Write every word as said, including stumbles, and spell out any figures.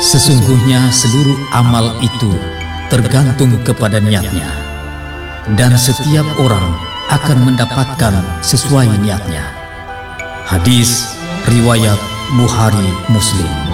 Sesungguhnya seluruh amal itu tergantung kepada niatnya, dan setiap orang akan mendapatkan sesuai niatnya. Hadis riwayat Bukhari Muslim.